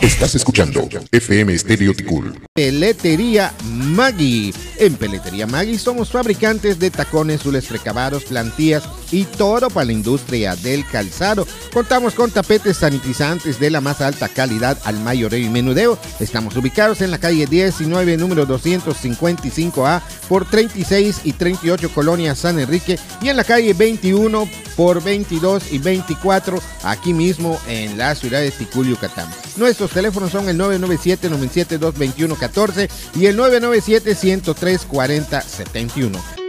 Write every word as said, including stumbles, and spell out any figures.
Estás escuchando F M Estéreo Ticul. Peletería Maggi. En Peletería Maggi somos fabricantes de tacones, zules recabados, plantillas y todo para la industria del calzado. Contamos con tapetes sanitizantes de la más alta calidad al mayoreo y menudeo. Estamos ubicados en la calle diecinueve, número doscientos cincuenta y cinco A por treinta y seis y treinta y ocho Colonia San Enrique, y en la calle veintiuno por veintidós y veinticuatro aquí mismo en la ciudad de Ticul, Yucatán. Nuestros teléfonos son el nueve nueve siete, nueve siete dos, dos uno uno cuatro y el nueve nueve siete, uno cero tres, cuatro cero siete uno.